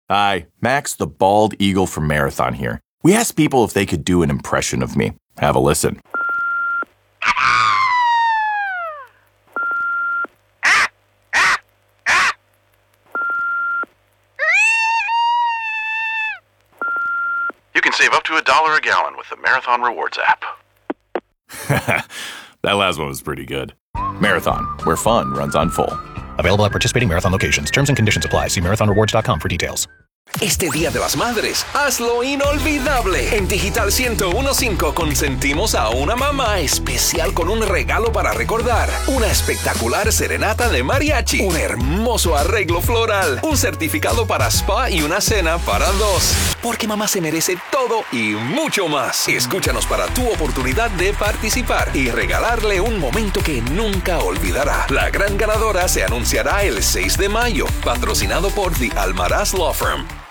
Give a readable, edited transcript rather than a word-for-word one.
Hi, Max the Bald Eagle from Marathon here. We asked people if they could do an impression of me. Have a listen. You can save up to $1 a gallon with the Marathon Rewards app. That last one was pretty good. Marathon, where fun runs on full. Available at participating Marathon locations. Terms and conditions apply. See marathonrewards.com for details. Este Día de las Madres, hazlo inolvidable. En Digital 101.5 consentimos a una mamá especial con un regalo para recordar. Una espectacular serenata de mariachi, un hermoso arreglo floral, un certificado para spa y una cena para dos. Porque mamá se merece todo y mucho más. Escúchanos para tu oportunidad de participar y regalarle un momento que nunca olvidará. La gran ganadora se anunciará el 6 de mayo, patrocinado por The Almaraz Law Firm.